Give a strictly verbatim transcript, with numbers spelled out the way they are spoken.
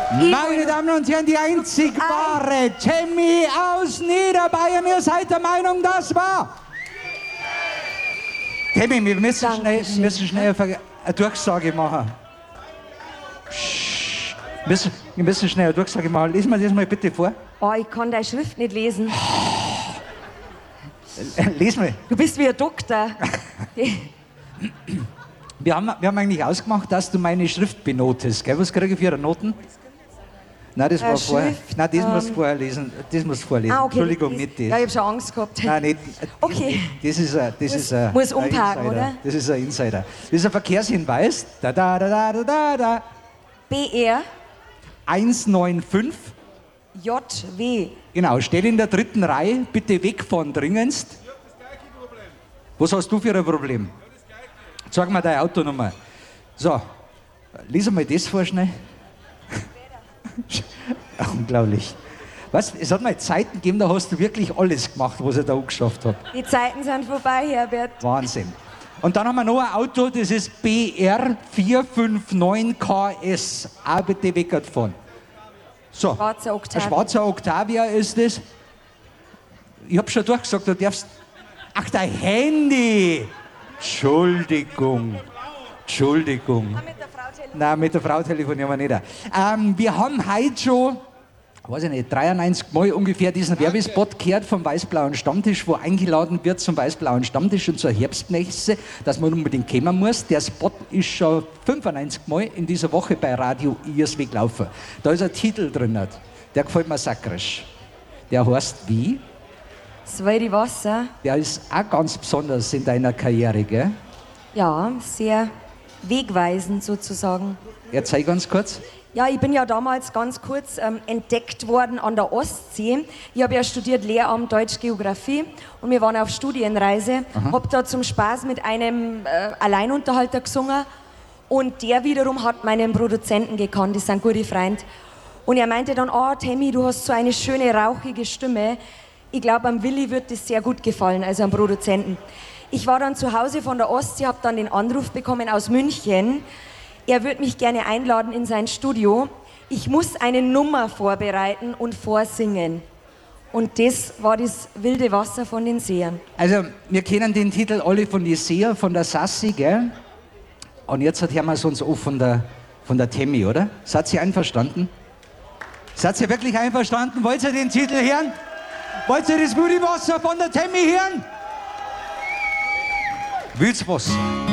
Meine Damen und Herren, die einzig wahre Tammy aus Niederbayern. Ihr seid der Meinung, das war... Tammy, wir müssen schnell, müssen schnell eine Durchsage machen. Psst. Wir müssen, wir müssen schnell eine Durchsage machen. Lies mir das mal bitte vor. Oh, ich kann deine Schrift nicht lesen. Lies mal. Du bist wie ein Doktor. Wir haben, wir haben eigentlich ausgemacht, dass du meine Schrift benotest. Gell? Was kriege ich für Noten? Nein, das war Äh, vorher. Schrift, Nein, das ähm, musst du vorher lesen. Das musst du vorlesen. Ah, okay, Entschuldigung, das, nicht das. Ja, ich habe schon Angst gehabt. Nein, nicht. Okay. Das ist ein, das Muss- ist ein, muss ein umparken, Insider. oder? Das ist ein Insider. Das ist ein Verkehrshinweis. Da, da, da, da, da, da. B R eins neun fünf. J W. Genau, steht in der dritten Reihe. Bitte wegfahren dringendst. Was hast du für ein Problem? Sag mal deine Autonummer. So, lies mal das vor schnell. Unglaublich. Was, es hat mal Zeiten gegeben, da hast du wirklich alles gemacht, was ich da angeschafft habe. Die Zeiten sind vorbei, Herbert. Wahnsinn. Und dann haben wir noch ein Auto, das ist B R vier fünf neun K S. Auch bitte wegfahren. So, Schwarzer ein Octavia. schwarzer Octavia ist das. Ich hab schon durchgesagt, du darfst... Ach, dein Handy! Entschuldigung. Entschuldigung. Nein, mit der Frau telefonieren wir nicht. Ähm, wir haben heute schon, weiß ich nicht, dreiundneunzig Mal ungefähr diesen Werbespot gehört vom Weißblauen Stammtisch, wo eingeladen wird zum Weißblauen Stammtisch und zur Herbstmesse, dass man unbedingt kommen muss. Der Spot ist schon fünfundneunzig Mal in dieser Woche bei Radio Iersweg gelaufen. Da ist ein Titel drin, der gefällt mir sakrisch. Der heißt wie? Das wilde Wasser. Der ist auch ganz besonders in deiner Karriere, gell? Ja, sehr wegweisend sozusagen. Erzähl ganz kurz. Ja, ich bin ja damals ganz kurz ähm, entdeckt worden an der Ostsee. Ich habe ja studiert Lehramt Deutsch-Geografie und wir waren auf Studienreise. Hab da zum Spaß mit einem äh, Alleinunterhalter gesungen und der wiederum hat meinen Produzenten gekannt, die sind gute Freunde. Und er meinte dann, oh Tammy, du hast so eine schöne, rauchige Stimme. Ich glaube, am Willi wird das sehr gut gefallen, also am Produzenten. Ich war dann zu Hause von der Ostsee, habe dann den Anruf bekommen aus München. Er würde mich gerne einladen in sein Studio. Ich muss eine Nummer vorbereiten und vorsingen. Und das war das wilde Wasser von den Sehern. Also, wir kennen den Titel alle von den Seher, von der Sassi, gell? Und jetzt hören wir es uns auch von der, von der Tammy, oder? Seid ihr einverstanden? Seid ihr wirklich einverstanden? Wollt ihr den Titel hören? Wollt ihr das wilde Wasser von der Tammy hören? Wildes Wasser.